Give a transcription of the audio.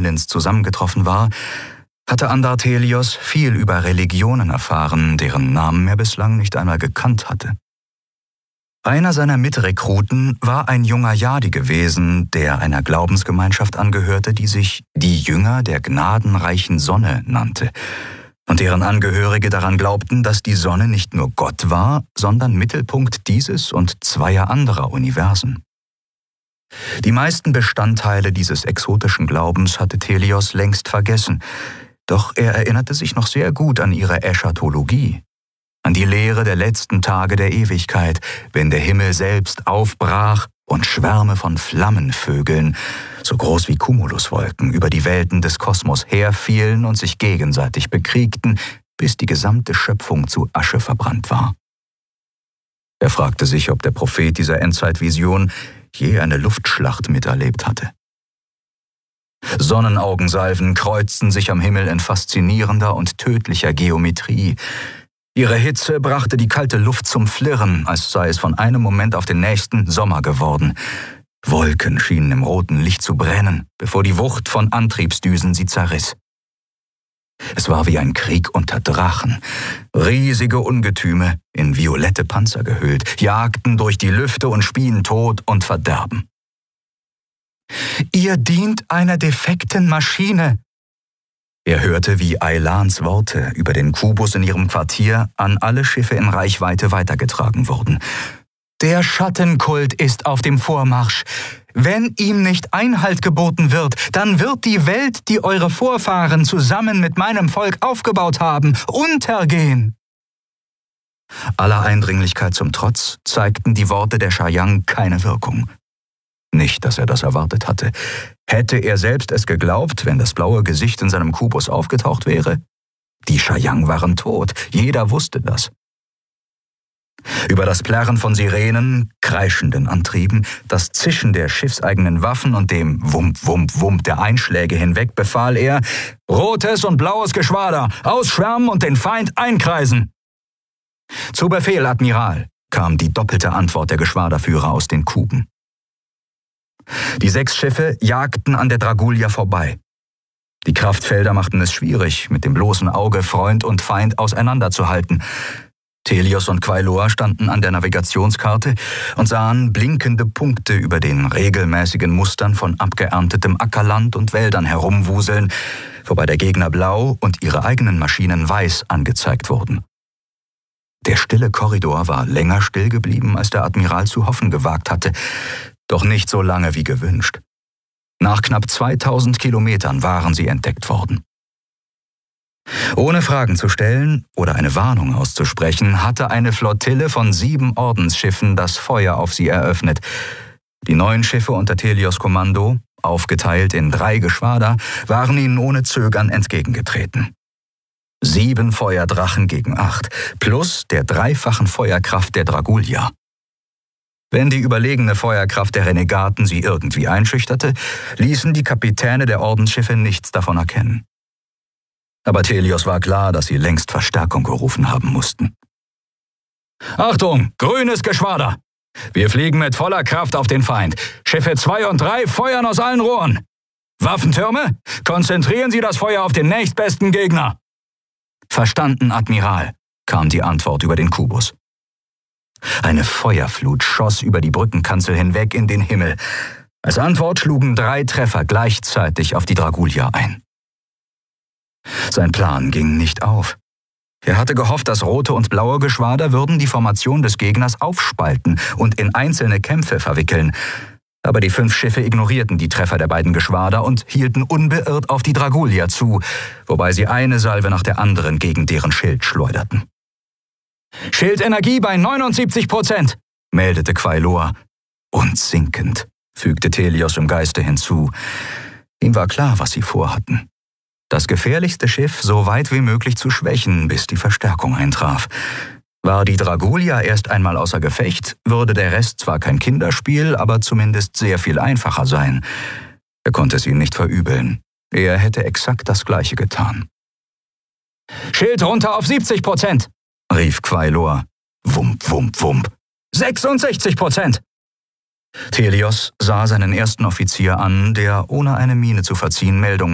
Gremlins zusammengetroffen war, hatte Andar Thelios viel über Religionen erfahren, deren Namen er bislang nicht einmal gekannt hatte. Einer seiner Mitrekruten war ein junger Yadi gewesen, der einer Glaubensgemeinschaft angehörte, die sich die Jünger der gnadenreichen Sonne nannte, und deren Angehörige daran glaubten, dass die Sonne nicht nur Gott war, sondern Mittelpunkt dieses und zweier anderer Universen. Die meisten Bestandteile dieses exotischen Glaubens hatte Thelios längst vergessen, doch er erinnerte sich noch sehr gut an ihre Eschatologie, an die Lehre der letzten Tage der Ewigkeit, wenn der Himmel selbst aufbrach und Schwärme von Flammenvögeln, so groß wie Cumuluswolken, über die Welten des Kosmos herfielen und sich gegenseitig bekriegten, bis die gesamte Schöpfung zu Asche verbrannt war. Er fragte sich, ob der Prophet dieser Endzeitvision je eine Luftschlacht miterlebt hatte. Sonnenaugensalven kreuzten sich am Himmel in faszinierender und tödlicher Geometrie. Ihre Hitze brachte die kalte Luft zum Flirren, als sei es von einem Moment auf den nächsten Sommer geworden. Wolken schienen im roten Licht zu brennen, bevor die Wucht von Antriebsdüsen sie zerriss. Es war wie ein Krieg unter Drachen. Riesige Ungetüme, in violette Panzer gehüllt, jagten durch die Lüfte und spien Tod und Verderben. »Ihr dient einer defekten Maschine«, er hörte, wie Ailans Worte über den Kubus in ihrem Quartier an alle Schiffe in Reichweite weitergetragen wurden. »Der Schattenkult ist auf dem Vormarsch. Wenn ihm nicht Einhalt geboten wird, dann wird die Welt, die eure Vorfahren zusammen mit meinem Volk aufgebaut haben, untergehen.« Aller Eindringlichkeit zum Trotz zeigten die Worte der Shayang keine Wirkung. Nicht, dass er das erwartet hatte. Hätte er selbst es geglaubt, wenn das blaue Gesicht in seinem Kubus aufgetaucht wäre? Die Shayang waren tot, jeder wusste das. Über das Plärren von Sirenen, kreischenden Antrieben, das Zischen der schiffseigenen Waffen und dem Wump, Wump, Wump der Einschläge hinweg befahl er: »Rotes und blaues Geschwader, ausschwärmen und den Feind einkreisen!« »Zu Befehl, Admiral«, kam die doppelte Antwort der Geschwaderführer aus den Kuben. Die 6 Schiffe jagten an der Dragulja vorbei. Die Kraftfelder machten es schwierig, mit dem bloßen Auge Freund und Feind auseinanderzuhalten. Thelios und Quailor standen an der Navigationskarte und sahen blinkende Punkte über den regelmäßigen Mustern von abgeerntetem Ackerland und Wäldern herumwuseln, wobei der Gegner blau und ihre eigenen Maschinen weiß angezeigt wurden. Der stille Korridor war länger still geblieben, als der Admiral zu hoffen gewagt hatte, doch nicht so lange wie gewünscht. Nach knapp 2000 Kilometern waren sie entdeckt worden. Ohne Fragen zu stellen oder eine Warnung auszusprechen, hatte eine Flottille von 7 Ordensschiffen das Feuer auf sie eröffnet. Die 9 Schiffe unter Thelios Kommando, aufgeteilt in 3 Geschwader, waren ihnen ohne Zögern entgegengetreten. 7 Feuerdrachen gegen 8, plus der dreifachen Feuerkraft der Dragulja. Wenn die überlegene Feuerkraft der Renegaten sie irgendwie einschüchterte, ließen die Kapitäne der Ordensschiffe nichts davon erkennen. Aber Thelios war klar, dass sie längst Verstärkung gerufen haben mussten. »Achtung, grünes Geschwader! Wir fliegen mit voller Kraft auf den Feind. Schiffe 2 und 3 feuern aus allen Rohren. Waffentürme, konzentrieren Sie das Feuer auf den nächstbesten Gegner.« »Verstanden, Admiral«, kam die Antwort über den Kubus. Eine Feuerflut schoss über die Brückenkanzel hinweg in den Himmel. Als Antwort schlugen 3 Treffer gleichzeitig auf die Dragulja ein. Sein Plan ging nicht auf. Er hatte gehofft, das rote und blaue Geschwader würden die Formation des Gegners aufspalten und in einzelne Kämpfe verwickeln. Aber die 5 Schiffe ignorierten die Treffer der beiden Geschwader und hielten unbeirrt auf die Dragulja zu, wobei sie eine Salve nach der anderen gegen deren Schild schleuderten. »Schildenergie bei 79%«, meldete Quailor. »Und sinkend«, fügte Thelios im Geiste hinzu. Ihm war klar, was sie vorhatten. Das gefährlichste Schiff so weit wie möglich zu schwächen, bis die Verstärkung eintraf. War die Dragulja erst einmal außer Gefecht, würde der Rest zwar kein Kinderspiel, aber zumindest sehr viel einfacher sein. Er konnte es ihnen nicht verübeln. Er hätte exakt das Gleiche getan. »Schild runter auf 70%«, rief Quailor. Wump, wump, wump. 66%! Thelios sah seinen ersten Offizier an, der ohne eine Miene zu verziehen Meldung